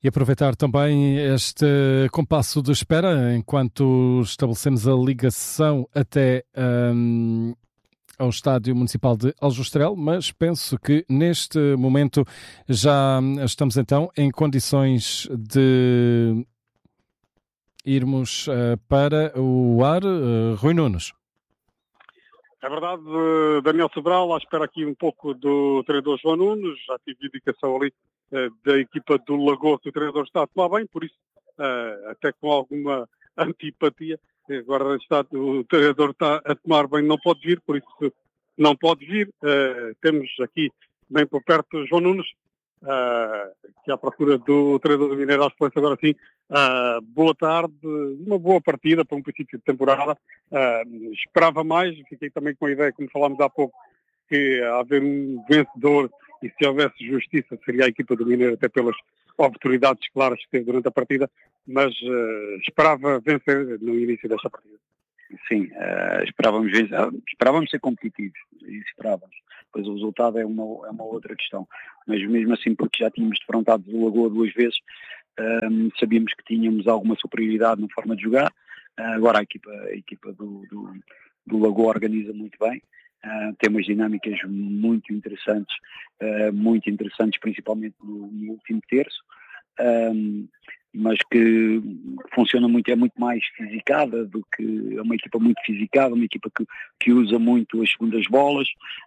E aproveitar também este compasso de espera enquanto estabelecemos a ligação até ao Estádio Municipal de Aljustrel, mas penso que neste momento já estamos então em condições de irmos para o ar. Rui Nunes. É verdade, Daniel Sobral, à espera aqui um pouco do treinador João Nunes, já tive indicação ali da equipa do Lagoa, o treinador está a tomar bem, por isso até com alguma antipatia, agora o treinador está a tomar bem, não pode vir, por isso não pode vir. Temos aqui bem por perto João Nunes, que é à procura do treinador do Mineiro, acho que foi agora sim. Boa tarde, uma boa partida para um princípio de temporada. Esperava mais, fiquei também com a ideia, como falámos há pouco, que haver um vencedor e se houvesse justiça seria a equipa do Mineiro, até pelas oportunidades claras que teve durante a partida, mas esperava vencer no início desta partida. Sim, esperávamos vencer, esperávamos ser competitivos, e esperávamos. Pois o resultado é uma outra questão, mas mesmo assim, porque já tínhamos defrontado o Lagoa 2 vezes, sabíamos que tínhamos alguma superioridade na forma de jogar. Agora a equipa do Lagoa organiza muito bem, tem umas dinâmicas muito interessantes, principalmente no último terço, mas que funciona muito, é muito mais fisicada do que é uma equipa muito fisicada, uma equipa que usa muito as segundas bolas,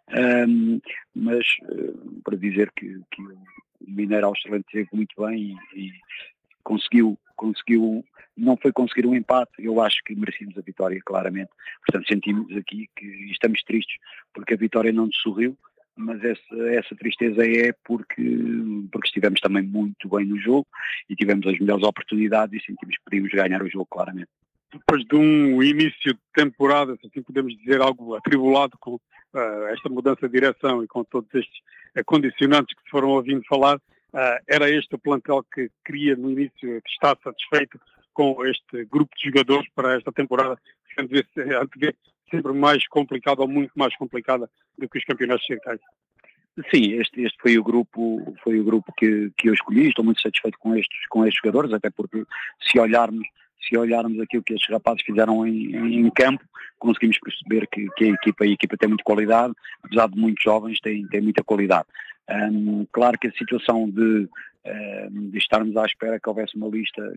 mas para dizer que o Mineiro Aljustrel esteve muito bem e conseguiu, não foi conseguir um empate, eu acho que merecemos a vitória claramente, portanto sentimos aqui que estamos tristes porque a vitória não nos sorriu, mas essa tristeza é porque estivemos também muito bem no jogo e tivemos as melhores oportunidades e sentimos que podíamos ganhar o jogo claramente. Depois de um início de temporada, se assim podemos dizer, algo atribulado com esta mudança de direção e com todos estes condicionantes que se foram ouvindo falar, era este o plantel que queria no início, que está satisfeito com este grupo de jogadores para esta temporada, que antevê sempre mais complicada ou muito mais complicada do que os campeonatos circais. Sim, este foi o grupo que eu escolhi. Estou muito satisfeito com estes jogadores, até porque se olharmos aquilo que estes rapazes fizeram em campo, conseguimos perceber que a equipa tem muita qualidade, apesar de muitos jovens, tem muita qualidade. Claro que a situação de estarmos à espera que houvesse uma lista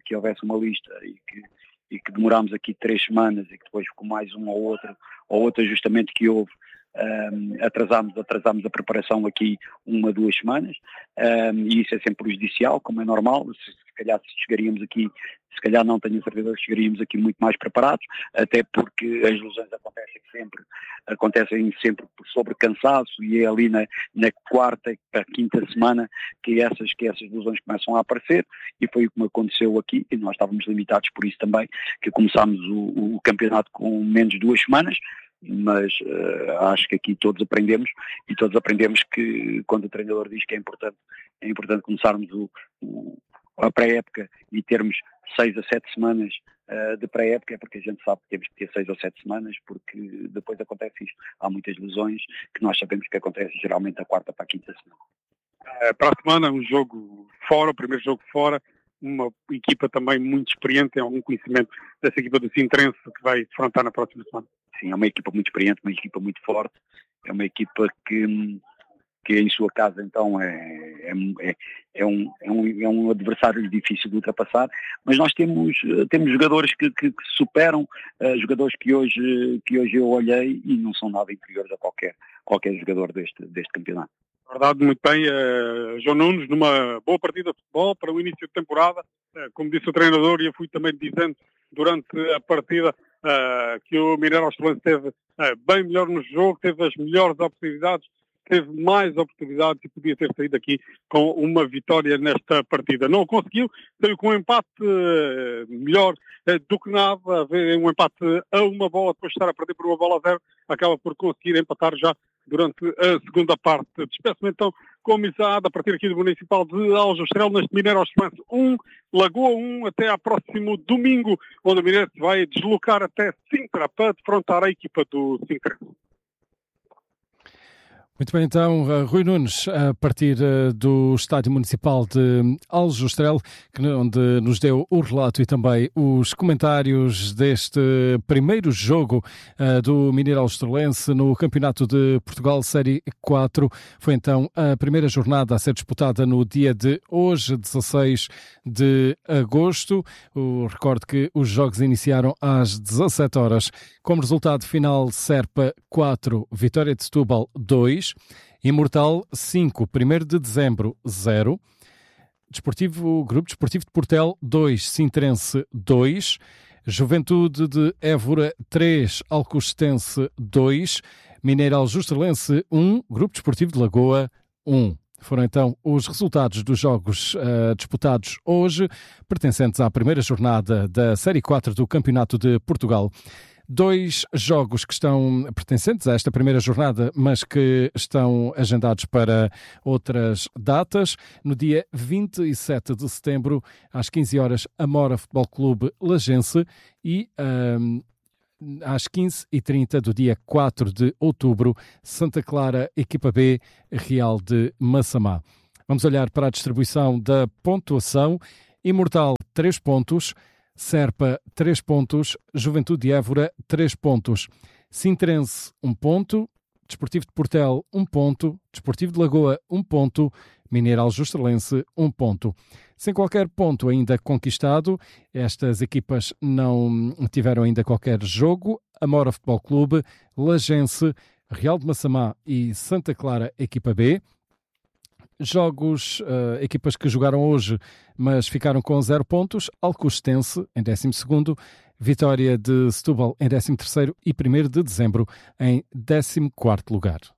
e que demorámos aqui 3 semanas e que depois ficou mais um ou outro ajustamento que houve, atrasámos a preparação aqui 1 a 2 semanas, e isso é sempre prejudicial, como é normal. Se calhar não tenho certeza que chegaríamos aqui muito mais preparados, até porque as lesões acontecem sempre sobre cansaço, e é ali na 4ª para 5ª semana que essas lesões começam a aparecer, e foi o que me aconteceu aqui, e nós estávamos limitados por isso também, que começámos o campeonato com menos de 2 semanas, mas acho que aqui todos aprendemos que quando o treinador diz que é importante começarmos a pré-época e termos 6 a 7 semanas de pré-época, é porque a gente sabe que temos que ter 6 ou 7 semanas, porque depois acontece isto. Há muitas lesões que nós sabemos que acontecem geralmente da 4ª para a 5ª semana. Para a semana, um jogo fora, o primeiro jogo fora, uma equipa também muito experiente, tem algum conhecimento dessa equipa do Sintrense que vai defrontar na próxima semana. Sim, é uma equipa muito experiente, uma equipa muito forte, é uma equipa que em sua casa então é um adversário difícil de ultrapassar, mas nós temos jogadores que superam, jogadores que hoje eu olhei e não são nada inferiores a qualquer jogador deste campeonato. Verdade, muito bem. João Nunes, numa boa partida de futebol para o início de temporada, como disse o treinador, e eu fui também dizendo durante a partida que o Mineiro Aljustrel esteve bem melhor no jogo, teve as melhores oportunidades, teve mais oportunidades e podia ter saído aqui com uma vitória nesta partida. Não o conseguiu, saiu com um empate melhor do que nada, um empate a 1 bola, depois de estar a perder por 1 bola a 0, acaba por conseguir empatar já durante a segunda parte. Despeço-me então com a amizade a partir aqui do Municipal de Aljustrel, neste Mineiro Aljustrel 1, Lagoa 1, até ao próximo domingo, onde o Mineiro vai deslocar até Sintra para defrontar a equipa do Sintra. Muito bem, então, Rui Nunes, a partir do Estádio Municipal de Aljustrel, onde nos deu o relato e também os comentários deste primeiro jogo do Mineiro Aljustrelense no Campeonato de Portugal Série 4. Foi então a primeira jornada a ser disputada no dia de hoje, 16 de agosto. Recordo que os jogos iniciaram às 17 horas. Como resultado final, Serpa 4, Vitória de Setúbal 2, Imortal 5, 1º de dezembro 0, Grupo Desportivo de Portel 2, Sintrense 2, Juventude de Évora 3, Alcostense 2, Mineiro Aljustrelense 1, Grupo Desportivo de Lagoa 1. Foram então os resultados dos jogos disputados hoje, pertencentes à primeira jornada da Série 4 do Campeonato de Portugal. 2 jogos que estão pertencentes a esta primeira jornada, mas que estão agendados para outras datas. No dia 27 de setembro, às 15 horas, Amora Futebol Clube Lagense e às 15h30 do dia 4 de outubro, Santa Clara, equipa B, Real de Massamá. Vamos olhar para a distribuição da pontuação. Imortal, 3 pontos. Serpa, 3 pontos. Juventude de Évora, 3 pontos. Sintrense, 1 ponto. Desportivo de Portel, 1 ponto. Desportivo de Lagoa, 1 ponto. Mineiro Aljustrelense, 1 ponto. Sem qualquer ponto ainda conquistado, estas equipas não tiveram ainda qualquer jogo. Amora Futebol Clube, Lagense, Real de Massamá e Santa Clara, equipa B. Equipas que jogaram hoje, mas ficaram com 0 pontos. Alcostense, em 12º, Vitória de Setúbal, em 13º e 1º de dezembro, em 14º lugar.